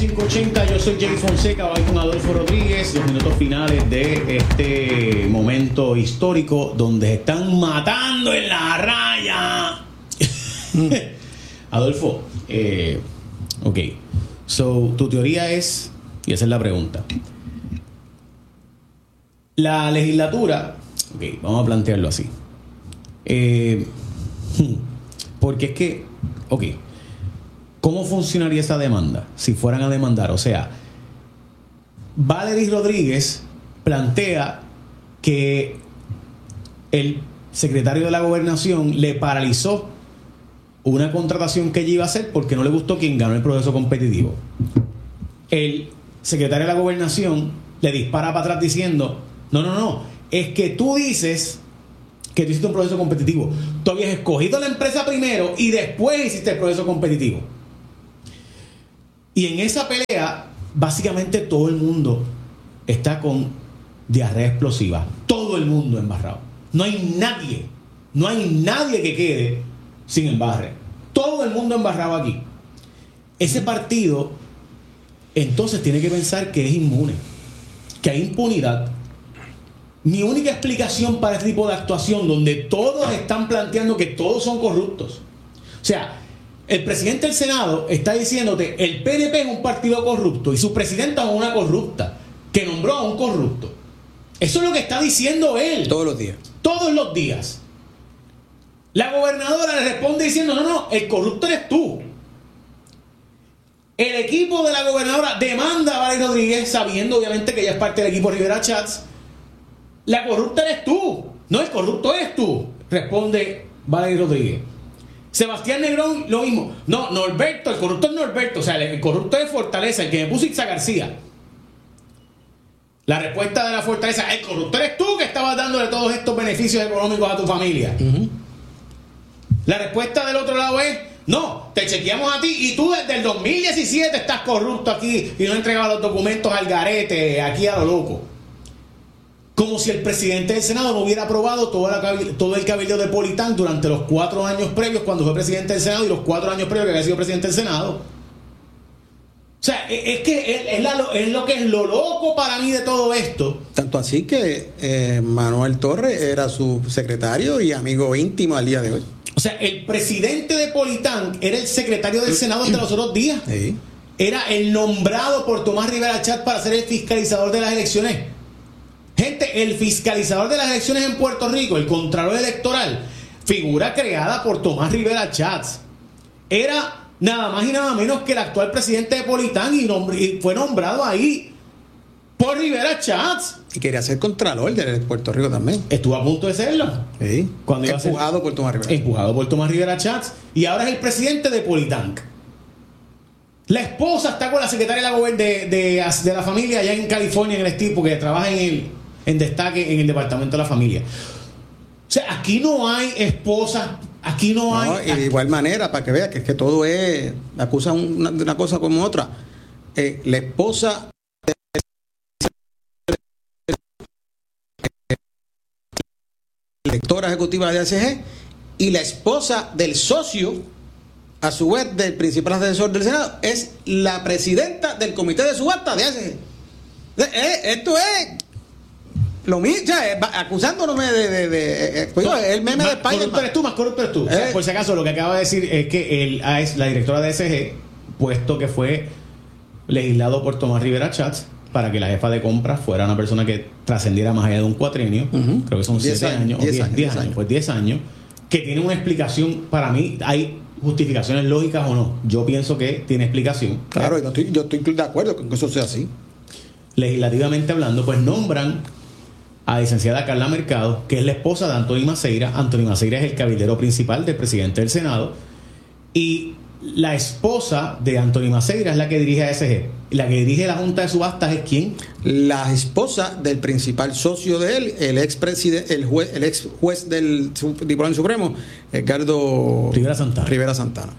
580, yo soy Jay Fonseca, voy con Adolfo Rodríguez, los minutos finales de este momento histórico donde se están matando en la raya. Adolfo, ok, so tu teoría es, y esa es la pregunta, la legislatura, ok, vamos a plantearlo así, porque es que, ok, ¿cómo funcionaría esa demanda si fueran a demandar? O sea, Valery Rodríguez plantea que el secretario de la Gobernación le paralizó una contratación que ella iba a hacer porque no le gustó quien ganó el proceso competitivo. El secretario de la Gobernación le dispara para atrás diciendo: no, es que tú dices que tú hiciste un proceso competitivo. Tú habías escogido la empresa primero y después hiciste el proceso competitivo. Y en esa pelea, básicamente todo el mundo está con diarrea explosiva. Todo el mundo embarrado. No hay nadie que quede sin embarre. Todo el mundo embarrado aquí. Ese partido entonces tiene que pensar que es inmune, que hay impunidad. Mi única explicación para este tipo de actuación, donde todos están planteando que todos son corruptos. O sea, el presidente del Senado está diciéndote: el PNP es un partido corrupto y su presidenta es una corrupta que nombró a un corrupto. Eso es lo que está diciendo él. Todos los días. Todos los días. La gobernadora le responde diciendo: no, el corrupto eres tú. El equipo de la gobernadora demanda a Valery Rodríguez, sabiendo obviamente que ella es parte del equipo Rivera Chats. La corrupta eres tú. No, el corrupto eres tú, responde Valery Rodríguez. Sebastián Negrón, lo mismo. No, Norberto, el corrupto es Norberto. O sea, el corrupto es Fortaleza, el que me puso Itza García. La respuesta de la Fortaleza: el corrupto eres tú, que estabas dándole todos estos beneficios económicos a tu familia. La respuesta del otro lado es: no, te chequeamos a ti y tú desde el 2017 estás corrupto aquí y no entregabas los documentos al garete, aquí a lo loco. Como si el presidente del Senado no hubiera aprobado todo el cabildo de Politán durante los 4 años previos cuando fue presidente del Senado y los 4 años previos que había sido presidente del Senado. O sea, es que es lo que es lo loco para mí de todo esto. Tanto así que Manuel Torres era su secretario y amigo íntimo al día de hoy. O sea, el presidente de Politán era el secretario del Senado hasta los otros días. Sí. Era el nombrado por Tomás Rivera Chatz para ser el fiscalizador de las elecciones. Gente, el fiscalizador de las elecciones en Puerto Rico, el Contralor Electoral, figura creada por Tomás Rivera Chatz. Era nada más y nada menos que el actual presidente de Politán y fue nombrado ahí por Rivera Chatz. Y quería ser Contralor de Puerto Rico también. Estuvo a punto de serlo. Sí. Cuando iba empujado por Tomás Rivera. Empujado por Tomás Rivera Chatz. Y ahora es el presidente de Politán. La esposa está con la secretaria de la familia allá en California, en el estilo, que trabaja en destaque en el departamento de la familia. O sea, aquí no hay esposa, aquí no hay. Y de igual manera, para que veas que es que todo es. Acusan una cosa como otra. La esposa. Directora ejecutiva de ACG y la esposa del socio, a su vez del principal asesor del Senado, es la presidenta del comité de subasta de ACG. Esto es lo mismo, acusándome el meme de España. Más corrupto eres tú. O sea, por si acaso, lo que acaba de decir es que es la directora de ACG, puesto que fue legislado por Tomás Rivera Chatz para que la jefa de compras fuera una persona que trascendiera más allá de un cuatrienio. Creo que son 7 años, o 10 años. Pues 10 años, que tiene una explicación. Para mí, hay justificaciones lógicas o no. Yo pienso que tiene explicación. Claro, yo estoy de acuerdo con que eso sea así. Legislativamente hablando, pues nombran a la licenciada Carla Mercado, que es la esposa de Anthony Maceira. Anthony Maceira es el cabildero principal del presidente del Senado. Y la esposa de Anthony Maceira es la que dirige a ACG. La que dirige la Junta de Subastas es ¿quién? La esposa del principal socio de él, el ex juez del Tribunal Supremo, Edgardo Rivera Santana.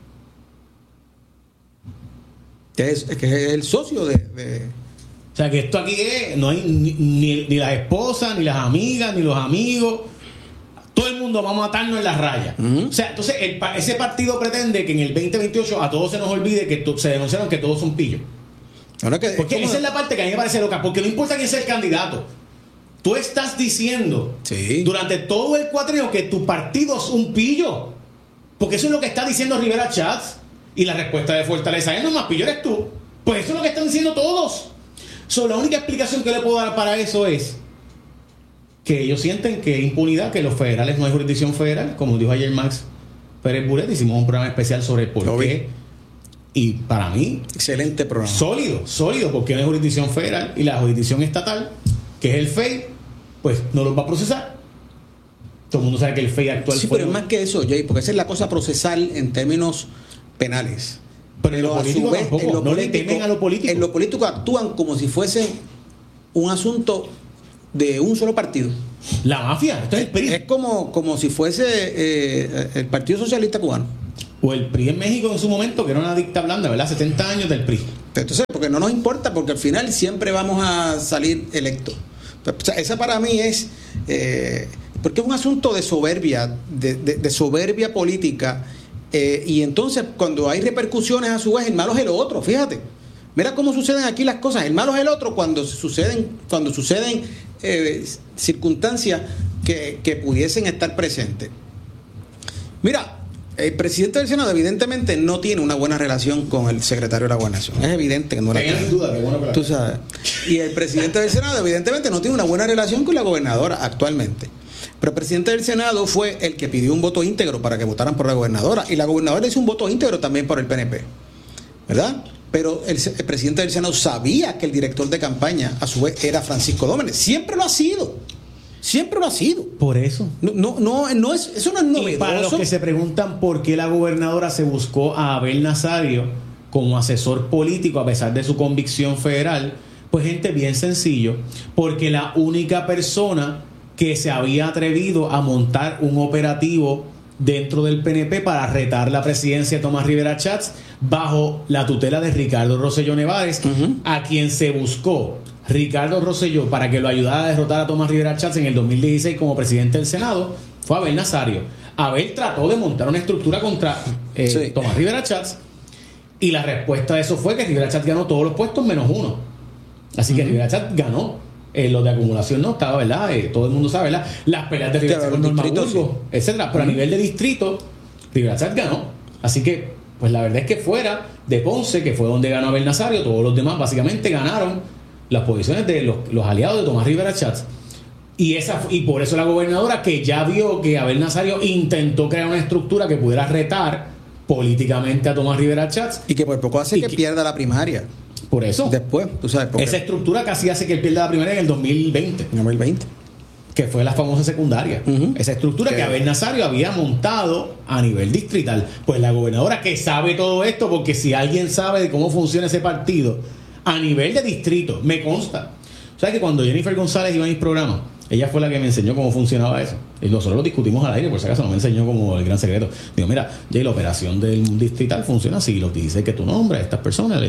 Que es el socio de... O sea, que esto aquí no hay ni las esposas, ni las amigas, ni los amigos. Todo el mundo mundo vamos a atarnos en la raya. O sea, entonces ese partido pretende que en el 2028 a todos se nos olvide que se denunciaron que todos son pillos. Porque esa es la parte que a mí me parece loca, porque no importa quién sea el candidato. Tú estás diciendo durante todo el cuatrienio que tu partido es un pillo. Porque eso es lo que está diciendo Rivera Chats. Y la respuesta de Fortaleza es: no, más pillo eres tú. Pues eso es lo que están diciendo todos. La única explicación que le puedo dar para eso es que ellos sienten que hay impunidad, que los federales no hay jurisdicción federal. Como dijo ayer Max Pérez Buret, hicimos un programa especial sobre por qué. Y para mí, excelente programa. Sólido, porque no hay jurisdicción federal y la jurisdicción estatal, que es el FEI, pues no los va a procesar. Todo el mundo sabe que el FEI actual fue. Pero es más que eso, Jay, porque esa es la cosa procesal en términos penales. Pero a su vez, no le temen a lo político. En lo político actúan como si fuese un asunto de un solo partido. La mafia, esto es el PRI. Es como si fuese el Partido Socialista Cubano. O el PRI en México en su momento, que era una dicta blanda, ¿verdad? 70 años del PRI. Entonces, porque no nos importa, porque al final siempre vamos a salir electos. O sea, esa para mí es... porque es un asunto de soberbia, de soberbia política. Y entonces, cuando hay repercusiones, a su vez, el malo es el otro. Fíjate. Mira cómo suceden aquí las cosas. El malo es el otro cuando suceden circunstancias que pudiesen estar presentes. Mira, el presidente del Senado evidentemente no tiene una buena relación con el secretario de la Gobernación. Es evidente que no la tiene. Duda, tú sabes. Y el presidente del Senado evidentemente no tiene una buena relación con la gobernadora actualmente. Pero el presidente del Senado fue el que pidió un voto íntegro para que votaran por la gobernadora. Y la gobernadora hizo un voto íntegro también por el PNP. ¿Verdad? Pero el presidente del Senado sabía que el director de campaña, a su vez, era Francisco Dómenes. Siempre lo ha sido. Siempre lo ha sido. Por eso. No es, eso no es novedoso. Y para los que se preguntan por qué la gobernadora se buscó a Abel Nazario como asesor político a pesar de su convicción federal, pues gente, bien sencillo, porque la única persona que se había atrevido a montar un operativo dentro del PNP para retar la presidencia de Tomás Rivera Chats bajo la tutela de Ricardo Rosselló Nevares, a quien se buscó Ricardo Rosselló para que lo ayudara a derrotar a Tomás Rivera Chats en el 2016 como presidente del Senado, fue Abel Nazario. Abel trató de montar una estructura contra Tomás Rivera Chats, y la respuesta de eso fue que Rivera Chats ganó todos los puestos menos uno. Así que Rivera Chats ganó. Lo de acumulación no estaba, ¿verdad? Todo el mundo sabe, ¿verdad? Las peleas de Rivera Chats con Norma Burgos, etcétera. Pero a nivel de distrito, Rivera Chats ganó. Así que, pues la verdad es que fuera de Ponce, que fue donde ganó Abel Nazario, todos los demás básicamente ganaron las posiciones de los aliados de Tomás Rivera Chats. Y por eso la gobernadora, que ya vio que Abel Nazario intentó crear una estructura que pudiera retar políticamente a Tomás Rivera Chats. Y que por poco hace que pierda la primaria. Por eso. Después, tú sabes. Esa estructura casi hace que él pierda la primaria en el 2020. 2020. Que fue la famosa secundaria. Esa estructura que Abel Nazario había montado a nivel distrital. Pues la gobernadora, que sabe todo esto, porque si alguien sabe de cómo funciona ese partido a nivel de distrito, me consta. ¿Sabes que cuando Jennifer González iba a mis programas, ella fue la que me enseñó cómo funcionaba eso? Y nosotros lo discutimos al aire, por si acaso no me enseñó como el gran secreto. Digo, mira, Jay, la operación del distrital funciona así, los dice que tu nombre, estas personas,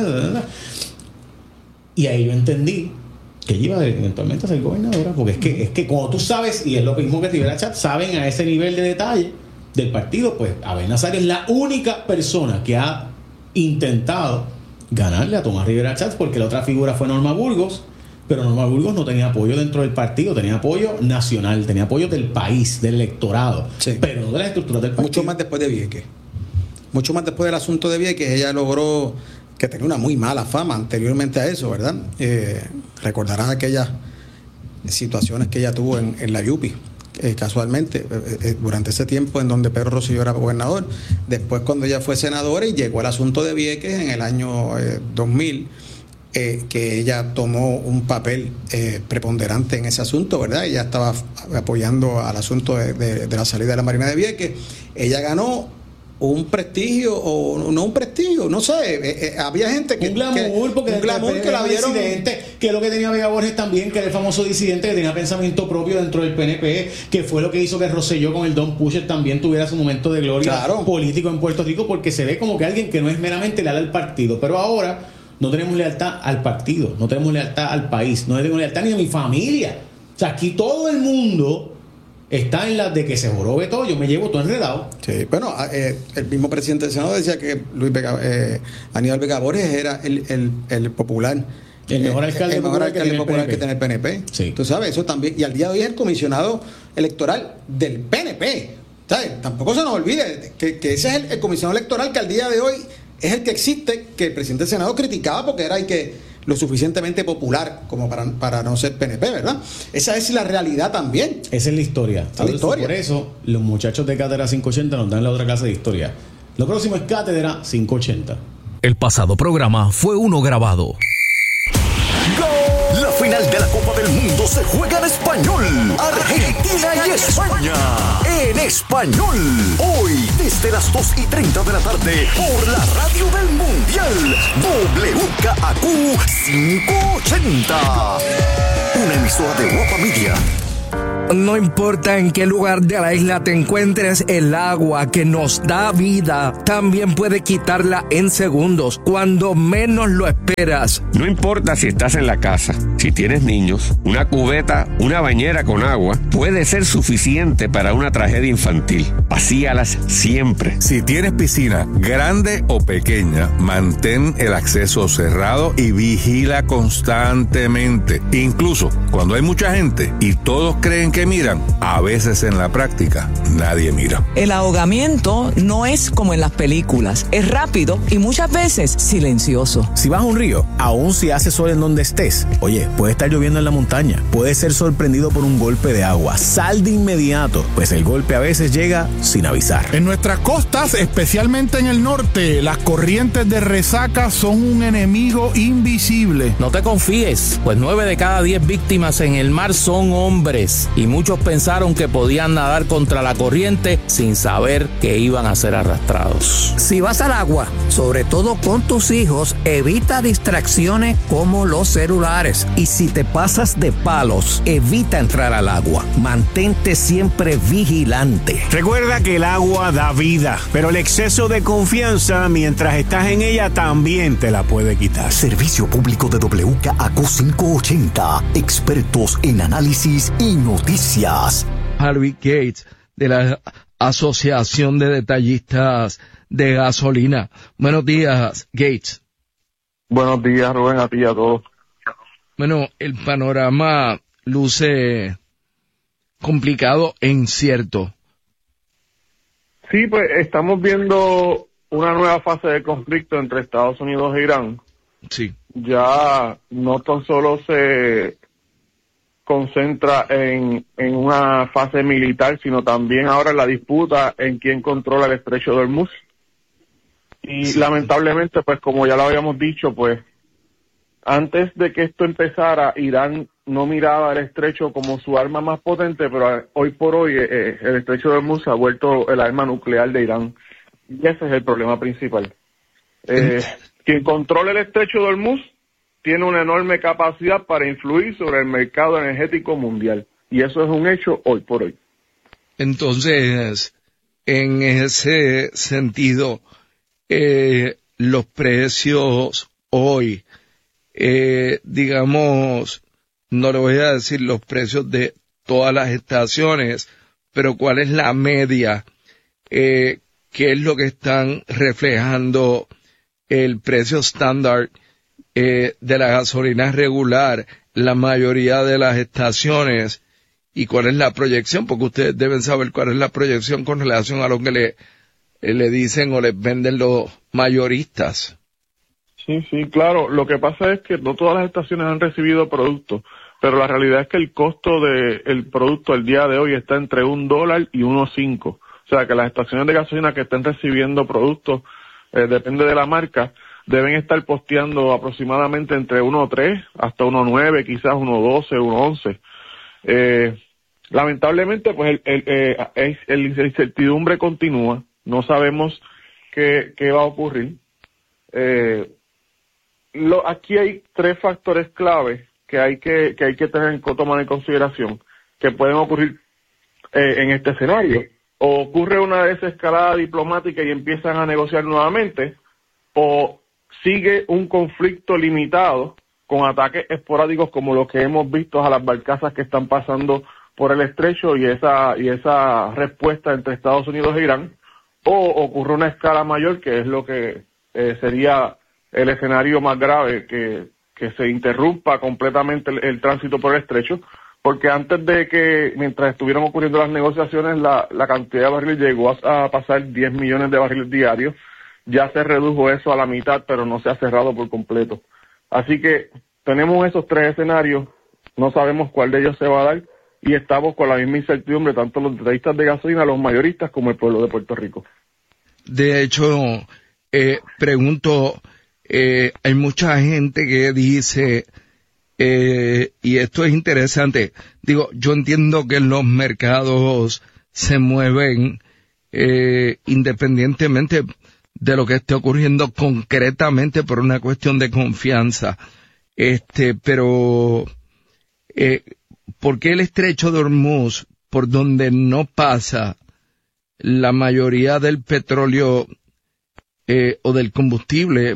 y ahí yo entendí que ella iba eventualmente a ser gobernadora, porque es que como tú sabes, y es lo mismo que Rivera Chats, saben a ese nivel de detalle del partido, pues Abel Nazario es la única persona que ha intentado ganarle a Tomás Rivera Chats, porque la otra figura fue Norma Burgos, pero Norma Burgos no tenía apoyo dentro del partido, tenía apoyo nacional, tenía apoyo del país, del electorado, pero no de las estructuras del partido. Mucho más después de Vieques. Mucho más después del asunto de Vieques, ella logró, que tenía una muy mala fama anteriormente a eso, ¿verdad? Recordarán aquellas situaciones que ella tuvo en la Yupi, casualmente, durante ese tiempo en donde Pedro Rosselló era gobernador. Después, cuando ella fue senadora y llegó el asunto de Vieques en el año 2000, que ella tomó un papel preponderante en ese asunto, ¿verdad? Ella estaba apoyando al asunto de la salida de la Marina de Vieques. Ella ganó un prestigio, o no un prestigio, no sé, había gente que... Un glamour, porque un glamour que la vieron... Que es lo que tenía Vega Borges también, que era el famoso disidente que tenía pensamiento propio dentro del PNP, que fue lo que hizo que Rosselló con el Don Pusher también tuviera su momento de gloria político en Puerto Rico, porque se ve como que alguien que no es meramente leal al partido. Pero ahora no tenemos lealtad al partido, no tenemos lealtad al país, no tenemos lealtad ni a mi familia. O sea, aquí todo el mundo está en la de que se jorobe todo, yo me llevo todo enredado. Sí, bueno, el mismo presidente del Senado decía que Aníbal Vega Borges era el popular. El mejor alcalde popular que tiene el PNP. Sí. Tú sabes, eso también. Y al día de hoy es el comisionado electoral del PNP. ¿Sabes? Tampoco se nos olvide que ese es el comisionado electoral que al día de hoy es el que existe, que el presidente del Senado criticaba porque era lo suficientemente popular como para no ser PNP, ¿verdad? Esa es la realidad también. Esa es la historia. Por eso los muchachos de Cátedra 580 nos dan la otra clase de historia. Lo próximo es Cátedra 580. El pasado programa fue uno grabado. La final de la Copa del Mundo se juega en español. Argentina y España. En español. Hoy, desde las 2:30 de la tarde, por la radio del Mundial. WKAQ 580. Una emisora de Guapa Media. No importa en qué lugar de la isla te encuentres, el agua que nos da vida también puede quitarla en segundos, cuando menos lo esperas. No importa si estás en la casa, si tienes niños, una cubeta, una bañera con agua puede ser suficiente para una tragedia infantil. Vacíalas siempre. Si tienes piscina, grande o pequeña, mantén el acceso cerrado y vigila constantemente. Incluso cuando hay mucha gente y todos creen que miran, a veces en la práctica nadie mira. El ahogamiento no es como en las películas, es rápido y muchas veces silencioso. Si vas a un río, aun si hace sol en donde estés, oye, puede estar lloviendo en la montaña, puedes ser sorprendido por un golpe de agua, sal de inmediato, pues el golpe a veces llega sin avisar. En nuestras costas, especialmente en el norte, las corrientes de resaca son un enemigo invisible. No te confíes, pues 9 de cada 10 víctimas en el mar son hombres y muchos pensaron que podían nadar contra la corriente sin saber que iban a ser arrastrados. Si vas al agua, sobre todo con tus hijos, evita distracciones como los celulares. Y si te pasas de palos, evita entrar al agua. Mantente siempre vigilante. Recuerda que el agua da vida, pero el exceso de confianza mientras estás en ella también te la puede quitar. Servicio público de WKAQ 580. Expertos en análisis y noticias. Harvey Gates, de la Asociación de Detallistas de Gasolina. Buenos días, Gates. Buenos días, Rubén, a ti y a todos. Bueno, el panorama luce complicado e incierto. Sí, pues estamos viendo una nueva fase de conflicto entre Estados Unidos e Irán. Sí. Ya no tan solo se concentra en una fase militar, sino también ahora en la disputa en quién controla el estrecho de Hormuz. Y lamentablemente, pues como ya lo habíamos dicho, pues antes de que esto empezara, Irán no miraba el estrecho como su arma más potente, pero hoy por hoy el estrecho de Hormuz se ha vuelto el arma nuclear de Irán. Y ese es el problema principal. Quien controla el estrecho de Hormuz tiene una enorme capacidad para influir sobre el mercado energético mundial. Y eso es un hecho hoy por hoy. Entonces, en ese sentido, los precios hoy, digamos, no le voy a decir los precios de todas las estaciones, pero cuál es la media, qué es lo que están reflejando el precio estándar de la gasolina regular, la mayoría de las estaciones, y cuál es la proyección, porque ustedes deben saber cuál es la proyección con relación a lo que le dicen o les venden los mayoristas. Sí, claro. Lo que pasa es que no todas las estaciones han recibido productos, pero la realidad es que el costo del producto al día de hoy está entre $1 y 1.5. O sea, que las estaciones de gasolina que estén recibiendo productos, depende de la marca, deben estar posteando aproximadamente entre 1.3 hasta 1.9, quizás 1.12, 1.11. Lamentablemente, pues el incertidumbre continúa. No sabemos qué va a ocurrir. Aquí hay 3 factores clave que hay que tomar en consideración que pueden ocurrir en este escenario. O ocurre una desescalada diplomática y empiezan a negociar nuevamente, o sigue un conflicto limitado con ataques esporádicos como los que hemos visto a las barcazas que están pasando por el estrecho y esa respuesta entre Estados Unidos e Irán, o ocurre una escala mayor, que es lo que sería el escenario más grave, que se interrumpa completamente el tránsito por el estrecho, porque antes de que, mientras estuvieran ocurriendo las negociaciones, la cantidad de barriles llegó a pasar 10 millones de barriles diarios. Ya se redujo eso a la mitad, pero no se ha cerrado por completo. Así que tenemos esos tres escenarios, no sabemos cuál de ellos se va a dar, y estamos con la misma incertidumbre, tanto los detallistas de gasolina, los mayoristas, como el pueblo de Puerto Rico. De hecho, pregunto, hay mucha gente que dice, y esto es interesante, digo, yo entiendo que los mercados se mueven independientemente de lo que esté ocurriendo concretamente por una cuestión de confianza, pero ¿por qué el estrecho de Hormuz, por donde no pasa la mayoría del petróleo o del combustible,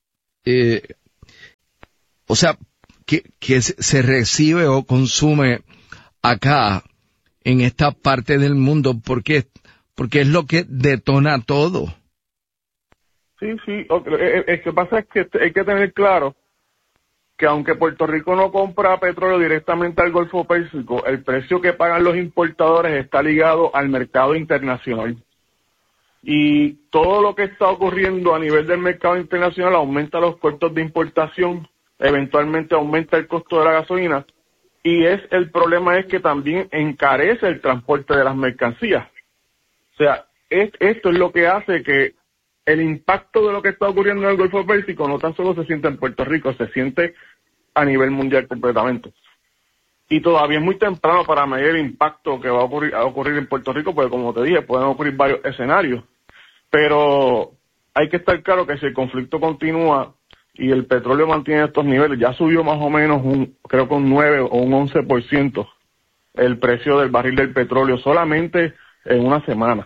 o sea, que se recibe o consume acá, en esta parte del mundo? Porque es lo que detona todo. Sí, el que pasa es que hay que tener claro que aunque Puerto Rico no compra petróleo directamente al Golfo Pérsico, el precio que pagan los importadores está ligado al mercado internacional. Y todo lo que está ocurriendo a nivel del mercado internacional aumenta los costos de importación, eventualmente aumenta el costo de la gasolina, y el problema es que también encarece el transporte de las mercancías. O sea, esto es lo que hace que el impacto de lo que está ocurriendo en el Golfo Pérsico no tan solo se siente en Puerto Rico, se siente a nivel mundial completamente. Y todavía es muy temprano para medir el impacto que va a ocurrir en Puerto Rico, porque como te dije, pueden ocurrir varios escenarios. Pero hay que estar claro que si el conflicto continúa y el petróleo mantiene estos niveles, ya subió más o menos creo que un 9 o un 11% el precio del barril del petróleo solamente en una semana.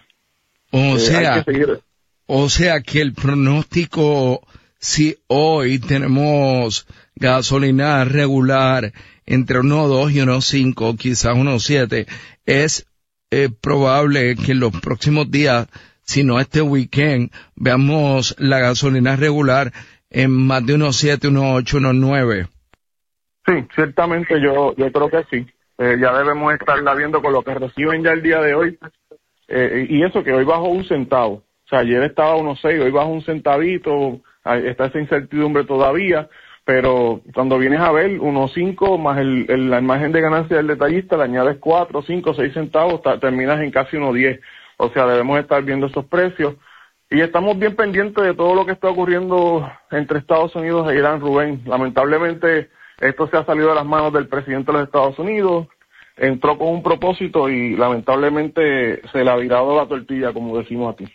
O sea que el pronóstico, si hoy tenemos gasolina regular entre 1.2 y 1.5, quizás 1.7, es probable que en los próximos días, si no este weekend, veamos la gasolina regular en más de 1.7, 1.8, 1.9. Sí, ciertamente yo creo que sí. Ya debemos estarla viendo con lo que reciben ya el día de hoy. Y eso que hoy bajó 1 centavo. O sea, ayer estaba a 1.6, hoy bajó 1 centavito, está esa incertidumbre todavía, pero cuando vienes a ver 1.5 más la margen de ganancia del detallista, le añades 4, 5, 6 centavos, terminas en casi 1.10. O sea, debemos estar viendo esos precios. Y estamos bien pendientes de todo lo que está ocurriendo entre Estados Unidos e Irán, Rubén. Lamentablemente, esto se ha salido de las manos del presidente de los Estados Unidos, entró con un propósito y lamentablemente se le ha virado la tortilla, como decimos aquí.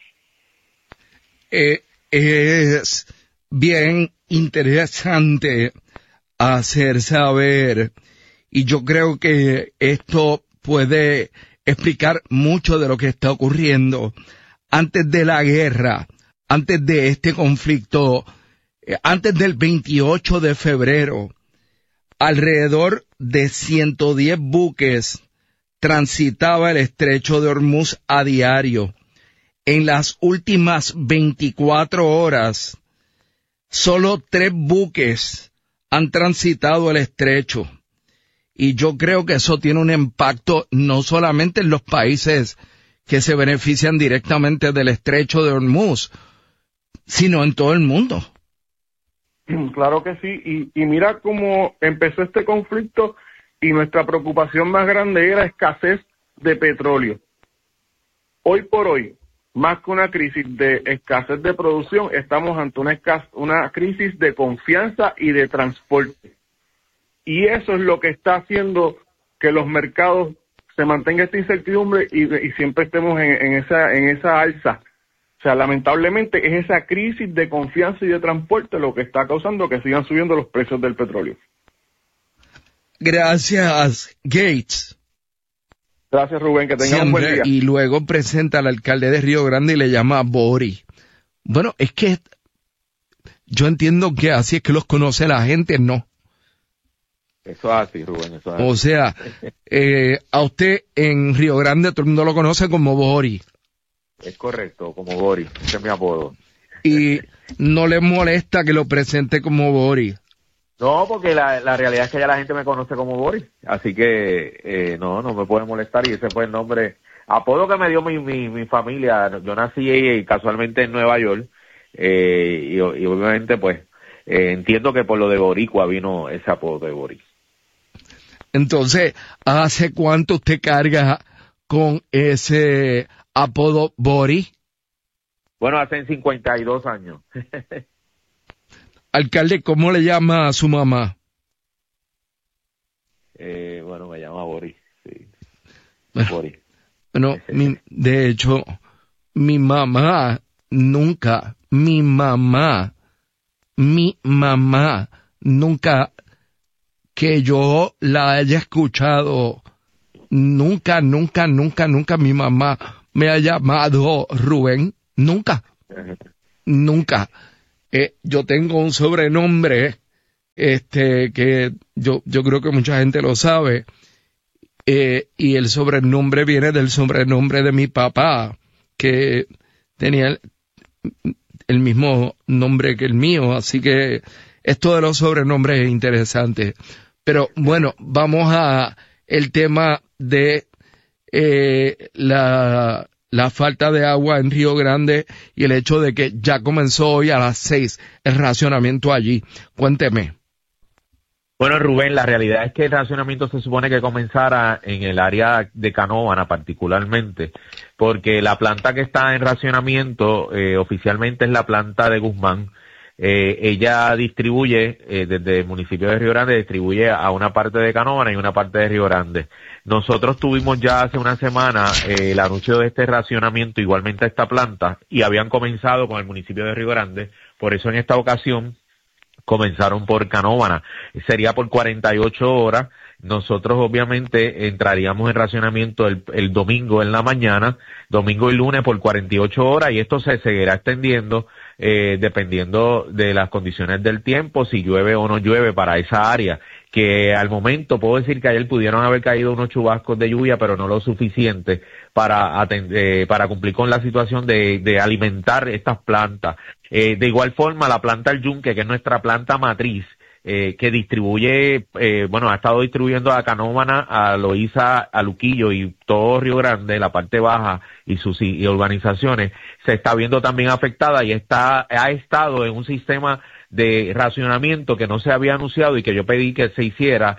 Es bien interesante hacer saber, y yo creo que esto puede explicar mucho de lo que está ocurriendo. Antes de la guerra, antes de este conflicto, antes del 28 de febrero, alrededor de 110 buques transitaba el estrecho de Hormuz a diario. En las últimas 24 horas, solo 3 buques han transitado el estrecho. Y yo creo que eso tiene un impacto no solamente en los países que se benefician directamente del estrecho de Hormuz, sino en todo el mundo. Claro que sí, y mira cómo empezó este conflicto y nuestra preocupación más grande era escasez de petróleo. Hoy por hoy, más que una crisis de escasez de producción, estamos ante una crisis de confianza y de transporte. Y eso es lo que está haciendo que los mercados se mantenga esta incertidumbre y siempre estemos en esa alza. O sea, lamentablemente es esa crisis de confianza y de transporte lo que está causando que sigan subiendo los precios del petróleo. Gracias, Gates. Gracias, Rubén, que tengan un buen día. Y luego presenta al alcalde de Río Grande y le llama Bori. Bueno, es que yo entiendo que así es que los conoce la gente, ¿no? Eso es así, Rubén, eso es así. O sea, a usted en Río Grande todo el mundo lo conoce como Bori. Es correcto, como Bori, ese es mi apodo. Y no le molesta que lo presente como Bori. No, porque la realidad es que ya la gente me conoce como Bori, así que no me puede molestar, y ese fue el nombre, apodo que me dio mi familia. Yo nací casualmente en Nueva York, y obviamente pues entiendo que por lo de boricua vino ese apodo de Bori. Entonces, ¿hace cuánto usted carga con ese apodo Bori? Bueno, hace 52 años. Alcalde, ¿cómo le llama a su mamá? Bueno, me llama Bori, sí. Bori. Bueno, de hecho, mi mamá nunca que yo la haya escuchado, nunca mi mamá me ha llamado Rubén, nunca. Yo tengo un sobrenombre, que yo creo que mucha gente lo sabe, y el sobrenombre viene del sobrenombre de mi papá, que tenía el mismo nombre que el mío, así que esto de los sobrenombres es interesante. Pero bueno, vamos a el tema de la falta de agua en Río Grande y el hecho de que ya comenzó hoy a las 6 el racionamiento allí. Cuénteme. Bueno, Rubén, la realidad es que el racionamiento se supone que comenzara en el área de Canóvana particularmente, porque la planta que está en racionamiento oficialmente es la planta de Guzmán. Ella distribuye, desde el municipio de Río Grande, distribuye a una parte de Canóvana y una parte de Río Grande. Nosotros tuvimos ya hace una semana el anuncio de este racionamiento igualmente a esta planta, y habían comenzado con el municipio de Río Grande. Por eso en esta ocasión comenzaron por Canóvana. Sería por 48 horas. Nosotros obviamente entraríamos en racionamiento el domingo en la mañana, domingo y lunes por 48 horas, y esto se seguirá extendiendo dependiendo de las condiciones del tiempo, si llueve o no llueve para esa área, que al momento puedo decir que ayer pudieron haber caído unos chubascos de lluvia, pero no lo suficiente para cumplir con la situación de alimentar estas plantas. De igual forma, la planta El Yunque, que es nuestra planta matriz, que distribuye, ha estado distribuyendo a Canóvana, a Loíza, a Luquillo y todo Río Grande, la parte baja y sus urbanizaciones, se está viendo también afectada y ha estado en un sistema de racionamiento que no se había anunciado y que yo pedí que se hiciera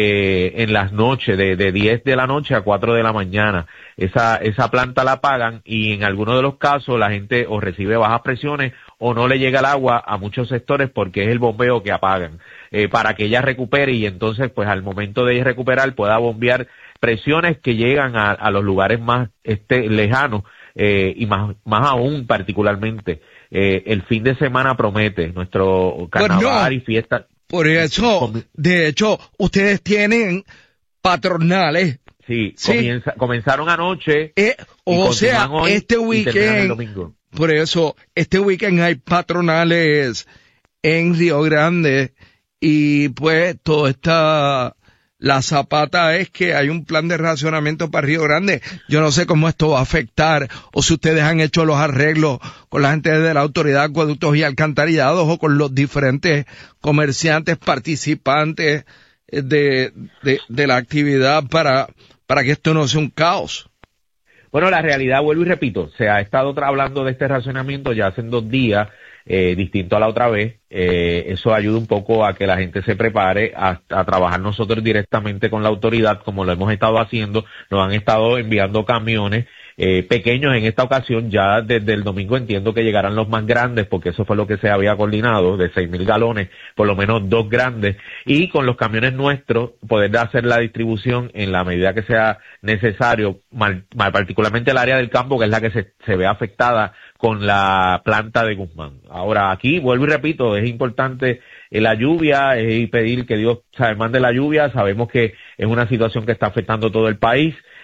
en las noches, de 10 de la noche a 4 de la mañana. Esa planta la pagan, y en algunos de los casos la gente o recibe bajas presiones o no le llega el agua a muchos sectores porque es el bombeo que apagan, para que ella recupere, y entonces pues al momento de recuperar pueda bombear presiones que llegan a los lugares más lejanos, y más aún particularmente el fin de semana promete nuestro carnaval y fiesta. Por eso, de hecho, ustedes tienen patronales. Sí. Comenzaron anoche. O sea, este weekend, por eso, este weekend hay patronales en Río Grande, y pues todo está... La zapata es que hay un plan de racionamiento para Río Grande. Yo no sé cómo esto va a afectar, o si ustedes han hecho los arreglos con la gente de la Autoridad de Acueductos y Alcantarillados o con los diferentes comerciantes participantes de la actividad para que esto no sea un caos. Bueno, la realidad, vuelvo y repito, se ha estado hablando de este racionamiento ya hace 2 días, distinto a la otra vez. Eso ayuda un poco a que la gente se prepare a trabajar nosotros directamente con la autoridad, como lo hemos estado haciendo. Nos han estado enviando camiones pequeños en esta ocasión. Ya desde el domingo entiendo que llegarán los más grandes, porque eso fue lo que se había coordinado, de 6,000 galones, por lo menos 2 grandes, y con los camiones nuestros poder hacer la distribución en la medida que sea necesario, particularmente el área del campo, que es la que se ve afectada con la planta de Guzmán. Ahora, aquí, vuelvo y repito, es importante la lluvia, y pedir que Dios mande la lluvia. Sabemos que es una situación que está afectando todo el país.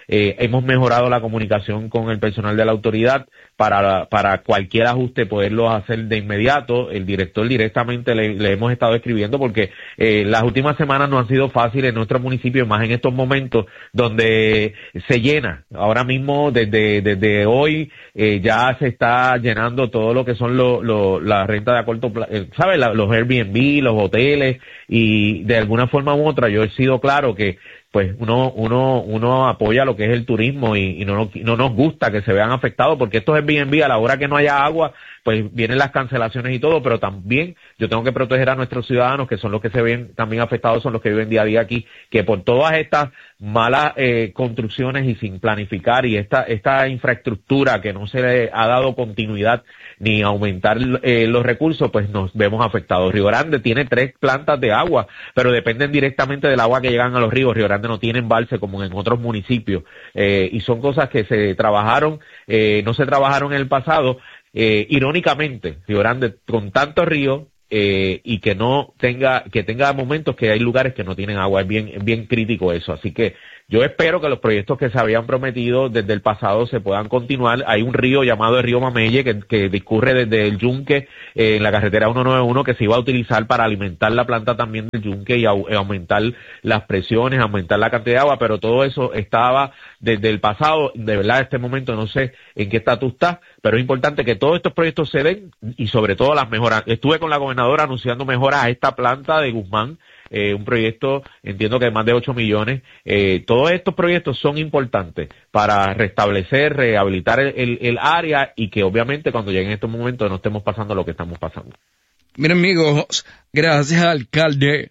hemos mejorado la comunicación con el personal de la autoridad para cualquier ajuste poderlo hacer de inmediato. El director directamente le hemos estado escribiendo porque las últimas semanas no han sido fáciles en nuestro municipio, más en estos momentos donde se llena. Ahora mismo, desde hoy, ya se está llenando todo lo que son la renta de a corto plazo, ¿sabes? Los Airbnb, los hoteles, y de alguna forma u otra yo he sido claro que pues uno apoya lo que es el turismo y no nos gusta que se vean afectados, porque estos Airbnb, a la hora que no haya agua, pues vienen las cancelaciones y todo, pero también yo tengo que proteger a nuestros ciudadanos, que son los que se ven también afectados, son los que viven día a día aquí, que por todas estas malas construcciones y sin planificar, y esta infraestructura que no se le ha dado continuidad ni aumentar los recursos, pues nos vemos afectados. Río Grande tiene 3 plantas de agua, pero dependen directamente del agua que llegan a los ríos. Río Grande no tiene embalse como en otros municipios, y son cosas que se trabajaron, no se trabajaron en el pasado. Irónicamente, Río Grande con tantos ríos, y que tenga momentos que hay lugares que no tienen agua, es bien crítico eso. Así que yo espero que los proyectos que se habían prometido desde el pasado se puedan continuar. Hay un río llamado el río Mamelle que discurre desde el Yunque, en la carretera 191, que se iba a utilizar para alimentar la planta también del Yunque y aumentar las presiones, aumentar la cantidad de agua, pero todo eso estaba desde el pasado. De verdad, en este momento no sé en qué estatus está, pero es importante que todos estos proyectos se den, y sobre todo las mejoras. Estuve con la gobernadora anunciando mejoras a esta planta de Guzmán, un proyecto, entiendo que de más de 8 millones. Todos estos proyectos son importantes para restablecer, rehabilitar el área, y que obviamente cuando lleguen estos momentos no estemos pasando lo que estamos pasando. Miren, amigos, gracias, alcalde.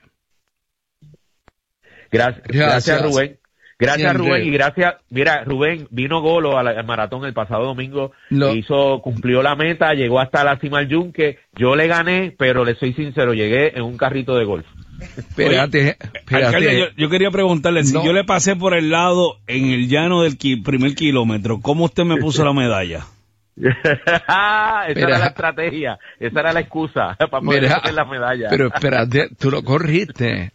Gracias, Rubén. Gracias, Rubén, y gracias. Mira, Rubén, vino Golo al maratón el pasado domingo, cumplió la meta, llegó hasta la cima del Yunque. Yo le gané, pero le soy sincero, llegué en un carrito de golf. Espérate. Alcalde, yo quería preguntarle, si yo le pasé por el lado en el llano del primer kilómetro, ¿cómo usted me puso la medalla? Esa era la estrategia, esa era la excusa para poder hacer la medalla. Pero espérate, tú lo corriste.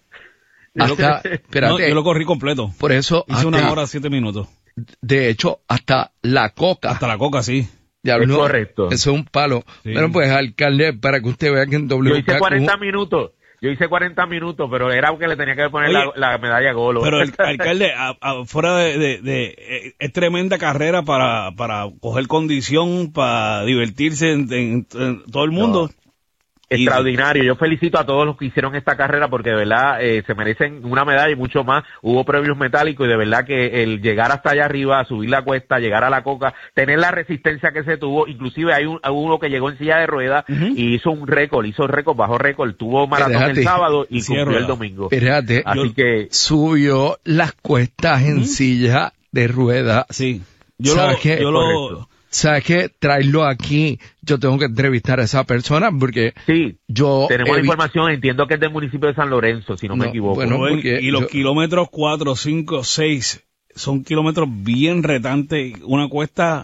Yo lo corrí completo. Por eso hice 1 hora 7 minutos. De hecho, hasta la coca. Hasta la coca, sí. Es correcto. Eso es un palo. Sí. Bueno, pues, alcalde, para que usted vea que en WKQ... Yo hice 40 minutos, pero era que le tenía que poner la medalla Golo. Pero, alcalde, fuera de es tremenda carrera para coger condición, para divertirse en todo el mundo. No. Extraordinario. Yo felicito a todos los que hicieron esta carrera, porque de verdad se merecen una medalla y mucho más. Hubo premios metálicos, y de verdad que el llegar hasta allá arriba, subir la cuesta, llegar a la coca, tener la resistencia que se tuvo, inclusive hay uno que llegó en silla de ruedas y hizo récord, bajó récord, tuvo maratón el sábado y cumplió el domingo. Espérate, así que subió las cuestas en silla de ruedas. Sí. ¿Sabes qué? Traerlo aquí. Yo tengo que entrevistar a esa persona porque tenemos la información. Entiendo que es del municipio de San Lorenzo, si no me equivoco. Bueno, y los kilómetros 4, 5, 6 son kilómetros bien retantes. Una cuesta,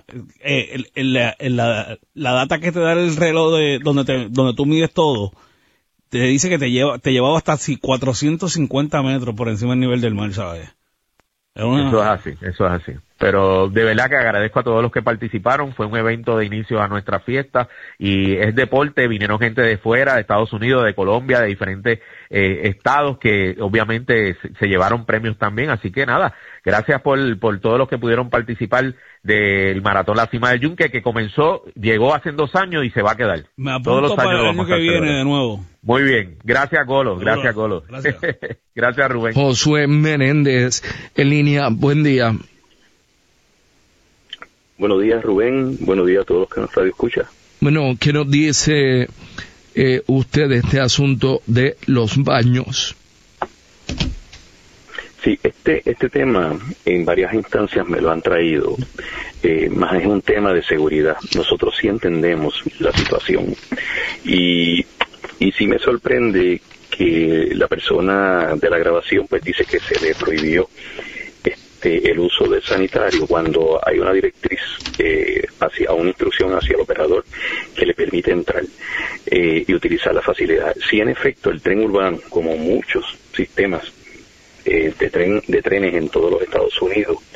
la data que te da el reloj de donde tú mides todo, te dice que te llevaba hasta 450 metros por encima del nivel del mar, ¿sabes? Eso es así. Pero de verdad que agradezco a todos los que participaron. Fue un evento de inicio a nuestra fiesta, y es deporte. Vinieron gente de fuera, de Estados Unidos, de Colombia, de diferentes estados, que obviamente se llevaron premios también. Así que nada, gracias por todos los que pudieron participar del Maratón La Cima del Yunque, que llegó hace 2 años y se va a quedar. Me apunto para el año que viene de nuevo. Muy bien, gracias Golo, gracias Golo. Gracias Rubén. Josué Menéndez en línea, buen día. Buenos días Rubén, buenos días a todos los que nos escuchan. Bueno, ¿qué nos dice usted de este asunto de los baños? Sí, este tema en varias instancias me lo han traído, más es un tema de seguridad. Nosotros sí entendemos la situación, y sí me sorprende que la persona de la grabación pues dice que se le prohibió el uso del sanitario, cuando hay una directriz una instrucción hacia el operador que le permite entrar y utilizar la facilidad. Si en efecto el tren urbano, como muchos sistemas de trenes en todos los Estados Unidos,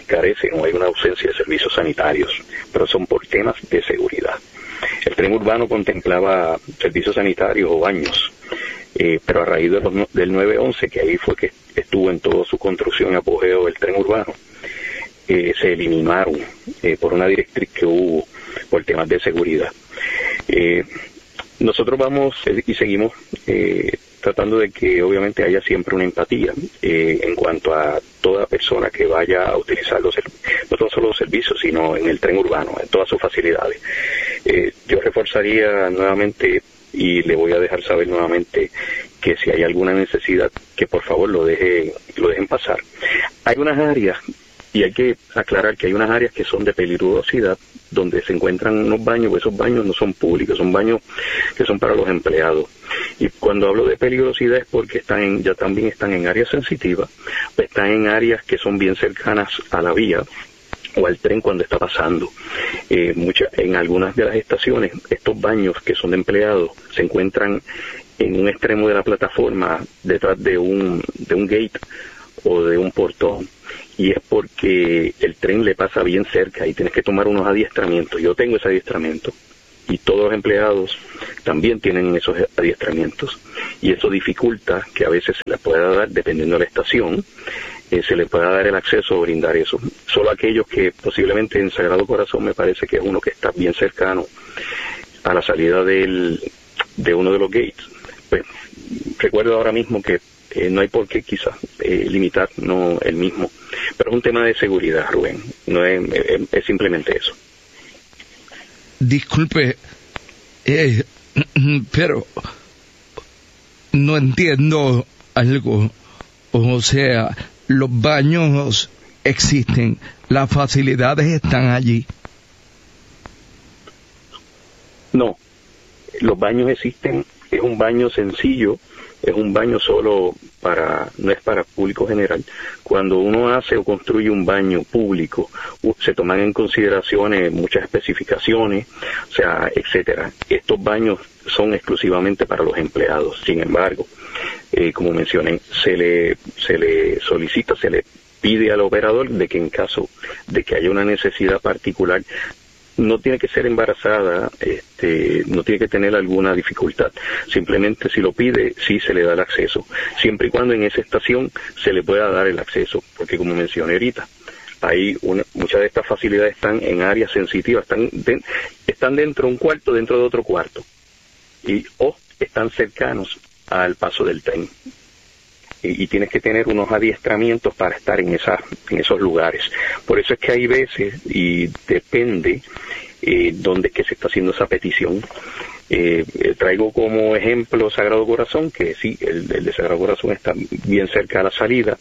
carece, no hay una ausencia de servicios sanitarios, pero son por temas de seguridad. El tren urbano contemplaba servicios sanitarios o baños, pero a raíz del 9/11, que ahí fue que estuvo en toda su construcción y apogeo el tren urbano, se eliminaron por una directriz que hubo por temas de seguridad. Nosotros vamos y seguimos tratando de que obviamente haya siempre una empatía en cuanto a toda persona que vaya a utilizar no solo los servicios, sino en el tren urbano, en todas sus facilidades. Yo reforzaría nuevamente y le voy a dejar saber nuevamente que si hay alguna necesidad, que por favor lo dejen pasar. Hay unas áreas, y hay que aclarar que hay unas áreas que son de peligrosidad, donde se encuentran unos baños, esos baños no son públicos, son baños que son para los empleados. Y cuando hablo de peligrosidad es porque ya también están en áreas sensitivas, están en áreas que son bien cercanas a la vía o al tren cuando está pasando. En algunas de las estaciones, estos baños que son de empleados se encuentran en un extremo de la plataforma, detrás de un gate o de un portón, y es porque el tren le pasa bien cerca y tienes que tomar unos adiestramientos. Yo tengo ese adiestramiento y todos los empleados también tienen esos adiestramientos, y eso dificulta que a veces se les pueda dar, dependiendo de la estación, se les pueda dar el acceso a brindar eso. Solo aquellos que posiblemente en Sagrado Corazón, me parece que es uno que está bien cercano a la salida de uno de los gates. Pues recuerdo ahora mismo que no hay por qué quizás limitar el mismo, pero es un tema de seguridad, Rubén, no es simplemente eso. Disculpe, pero no entiendo algo. O sea, los baños existen, las facilidades están allí. No, los baños existen, es un baño sencillo, es un baño solo no es para público general. Cuando uno hace o construye un baño público, se toman en consideración muchas especificaciones, o sea, etcétera. Estos baños son exclusivamente para los empleados. Sin embargo, como mencioné, se le solicita, se le pide al operador de que en caso de que haya una necesidad particular, no tiene que ser embarazada, no tiene que tener alguna dificultad. Simplemente si lo pide, sí se le da el acceso, siempre y cuando en esa estación se le pueda dar el acceso, porque como mencioné ahorita, muchas de estas facilidades están en áreas sensitivas, están dentro de un cuarto, dentro de otro cuarto, o están cercanos al paso del tren. Y tienes que tener unos adiestramientos para estar en esos lugares. Por eso es que hay veces, y depende dónde es que se está haciendo esa petición. Traigo como ejemplo Sagrado Corazón, que sí, el de Sagrado Corazón está bien cerca a la salida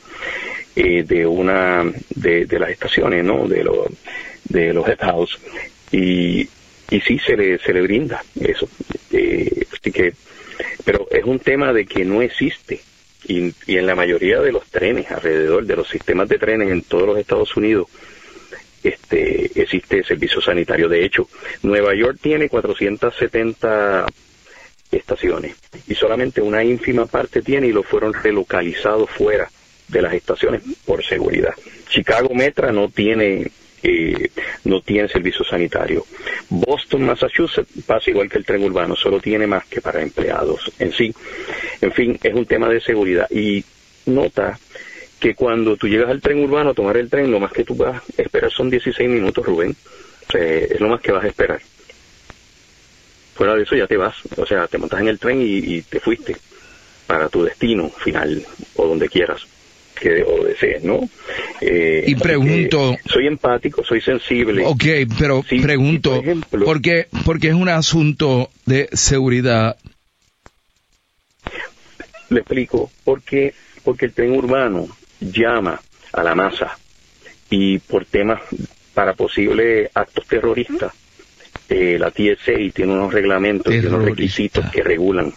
de las estaciones, ¿no? De los head house, y sí se le brinda eso. Así que, pero es un tema de que no existe. Y en la mayoría de los trenes, alrededor de los sistemas de trenes en todos los Estados Unidos, existe servicio sanitario. De hecho, Nueva York tiene 470 estaciones y solamente una ínfima parte tiene, y lo fueron relocalizados fuera de las estaciones por seguridad. Chicago Metra no tiene servicio sanitario. Boston, Massachusetts, pasa igual que el tren urbano, solo tiene más que para empleados en sí. En fin, es un tema de seguridad. Y nota que cuando tú llegas al tren urbano a tomar el tren, lo más que tú vas a esperar son 16 minutos, Rubén. O sea, es lo más que vas a esperar. Fuera de eso ya te vas, o sea, te montas en el tren y te fuiste para tu destino final, o donde quieras o desees, ¿no? Y pregunto... Soy empático, soy sensible. Ok, pero sí, pregunto, por ejemplo, porque es un asunto de seguridad. Le explico, porque el tren urbano llama a la masa, y por temas para posibles actos terroristas, la TSA tiene unos reglamentos y unos requisitos que regulan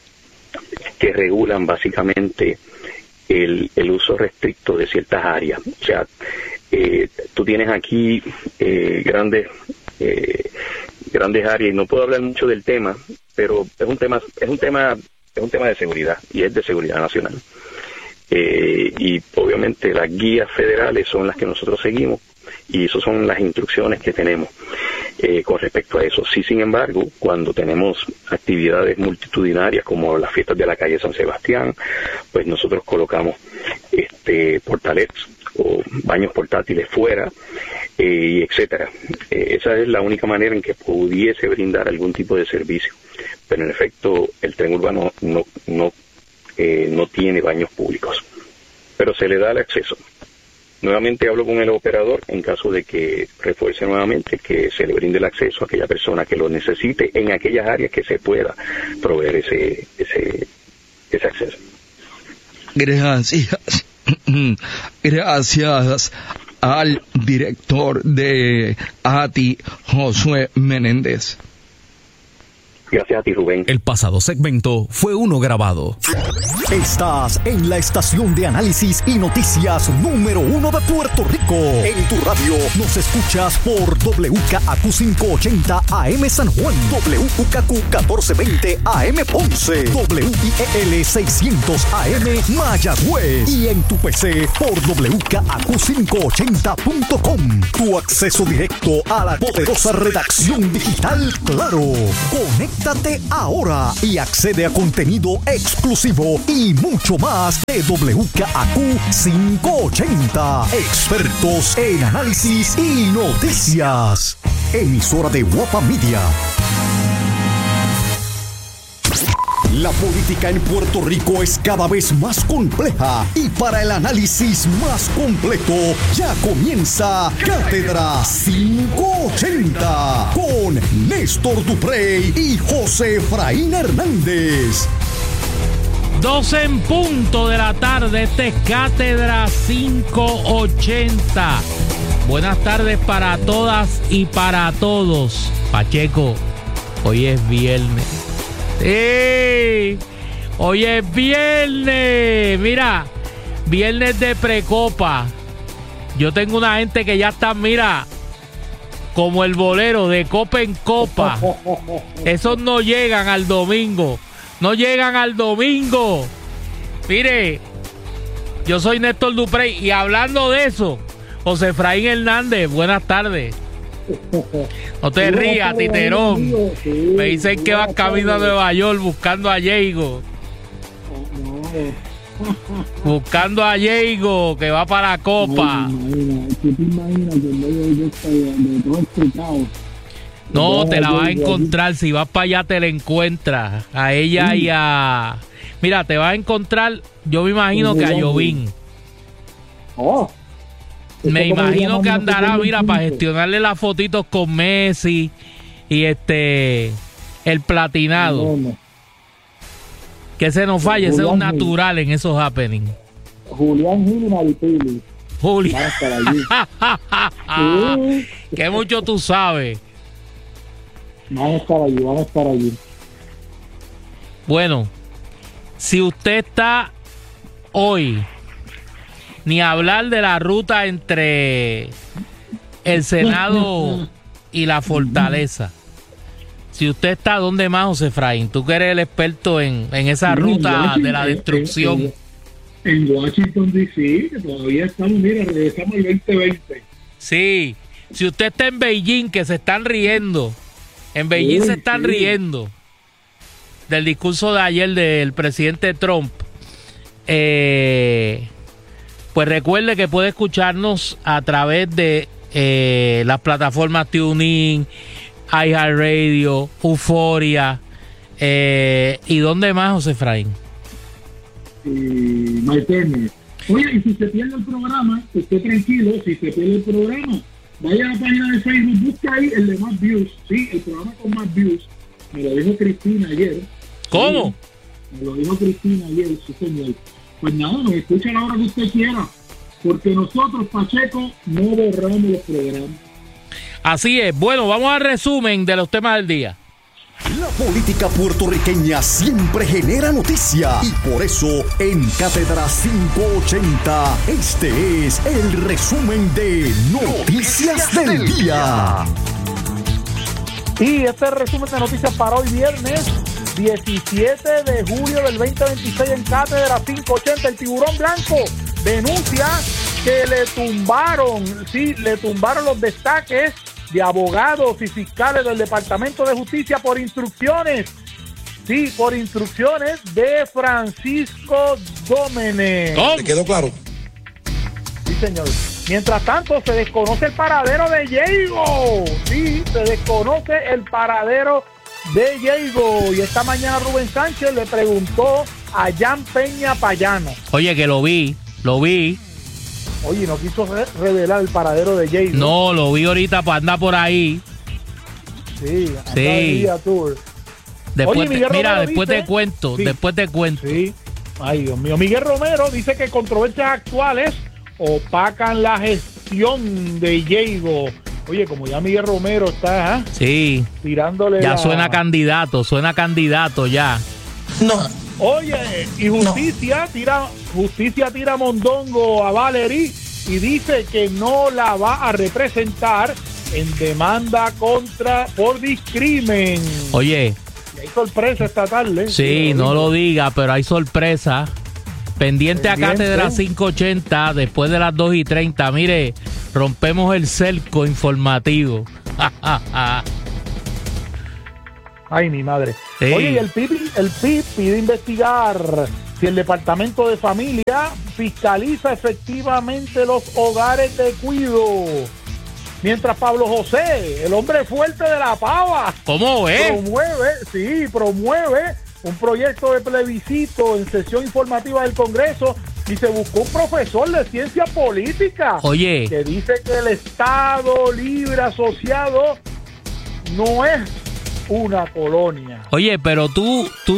básicamente el uso restricto de ciertas áreas. O sea, tú tienes aquí grandes áreas, y no puedo hablar mucho del tema, pero es un tema de seguridad, y es de seguridad nacional. Y obviamente las guías federales son las que nosotros seguimos y esas son las instrucciones que tenemos con respecto a eso. Sí, sin embargo, cuando tenemos actividades multitudinarias como las fiestas de la calle San Sebastián, pues nosotros colocamos portalets o baños portátiles fuera, y etcétera. Esa es la única manera en que pudiese brindar algún tipo de servicio. Pero en efecto, el tren urbano no tiene baños públicos, pero se le da el acceso. Nuevamente hablo con el operador en caso de que refuerce nuevamente que se le brinde el acceso a aquella persona que lo necesite en aquellas áreas que se pueda proveer ese acceso. Gracias. Gracias al director de ATI, Josué Menéndez. Gracias a ti, Rubén. El pasado segmento fue uno grabado. Estás en la estación de análisis y noticias número 1 de Puerto Rico. En tu radio nos escuchas por WKAQ 580 AM San Juan, WKQ 1420 AM Ponce, WIEL 600 AM Mayagüez y en tu PC por WKAQ580.com. Tu acceso directo a la poderosa redacción digital Claro. Conéctate ahora y accede a contenido exclusivo y mucho más de WKAQ 580. Expertos en análisis y noticias. Emisora de Guapa Media. La política en Puerto Rico es cada vez más compleja y para el análisis más completo ya comienza Cátedra 580 con Néstor Duprey y José Efraín Hernández. 12 en punto de la tarde, este es Cátedra 580. Buenas tardes para todas y para todos. Pacheco, hoy es viernes. ¡Sí! Hoy es viernes. Mira, viernes de precopa. Yo tengo una gente que ya está, mira, como el bolero de copa en copa. Esos no llegan al domingo. No llegan al domingo. Mire, yo soy Néstor Duprey y hablando de eso, José Efraín Hernández, buenas tardes. No te rías, Titerón. Me dicen que vas camino a Nueva York buscando a Diego. Buscando a Diego, que va para la Copa. No, te la vas a encontrar. Si vas para allá, te la encuentras. A ella y a... Mira, te vas a encontrar, yo me imagino que a Jovín. Me imagino que andará, mira, para gestionarle las fotitos con Messi y el platinado. Que se nos falle, ese es un natural en esos happenings. Julián Gil y Maripili. Julián. Que mucho tú sabes. Van a estar allí. Bueno, si usted está hoy, ni hablar de la ruta entre el Senado y la Fortaleza. Si usted está, ¿dónde más, José Efraín? Tú que eres el experto en esa ruta de la destrucción. En Washington, D.C., que todavía estamos, mira, regresamos al 2020. Sí, si usted está en Beijing, que se están riendo. En Beijing se están riendo del discurso de ayer del presidente Trump. Pues recuerde que puede escucharnos a través de las plataformas TuneIn, iHeartRadio, Euforia, ¿y dónde más, José Efraín? MyTurner. Oye, y si se pierde el programa, esté tranquilo, si se pierde el programa, vaya a la página de Facebook, busca ahí el de más views, sí, el programa con más views. Me lo dijo Cristina ayer. ¿Cómo? Me lo dijo Cristina ayer, sí, señor. Pues nada, nos escucha a la hora que usted quiera, porque nosotros, Pacheco, no borramos los programas. Así es. Bueno, vamos al resumen de los temas del día. La política puertorriqueña siempre genera noticia y por eso en Cátedra 580 este es el resumen de Noticias del Día. Y este es el resumen de noticias para hoy viernes 17 de julio del 2026 en Cátedra 580. El Tiburón Blanco denuncia que le tumbaron los destaques de abogados y fiscales del Departamento de Justicia por instrucciones de Francisco Dómenes. ¿Le quedó claro? Sí, señor. Mientras tanto, se desconoce el paradero de Diego. Sí, se desconoce el paradero de Diego. Y esta mañana Rubén Sánchez le preguntó a Jan Peña Payano. Oye, que lo vi. Oye, no quiso revelar el paradero de Diego. No, lo vi ahorita para andar por ahí. Sí. Después, Oye, después te cuento. Sí. Ay, Dios mío. Miguel Romero dice que controversias actuales opacan la gestión de Diego. Oye, como ya Miguel Romero está sí, tirándole ya suena candidato ya. No. Oye, y Justicia tira mondongo a Valerie y dice que no la va a representar en demanda por discrimen. Oye, y hay sorpresa esta tarde. Sí, no lo diga, pero hay sorpresa. Pendiente a Cátedra 580 después de las 2:30. Mire, rompemos el cerco informativo. Ay, mi madre. Sí. Oye, y el PIB pide investigar si el Departamento de Familia fiscaliza efectivamente los hogares de cuido. Mientras Pablo José, el hombre fuerte de la pava, ¿cómo ves? Promueve un proyecto de plebiscito en sesión informativa del Congreso y se buscó un profesor de ciencia política. Oye, que dice que el Estado Libre Asociado no es una colonia. Oye, pero tú